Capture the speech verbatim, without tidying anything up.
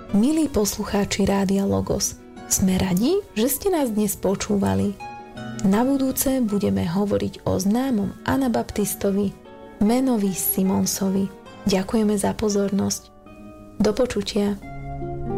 Milí poslucháči Rádia Logos, sme radi, že ste nás dnes počúvali. Na budúce budeme hovoriť o známom anabaptistovi Menovi Simonsovi. Ďakujeme za pozornosť. Do počutia.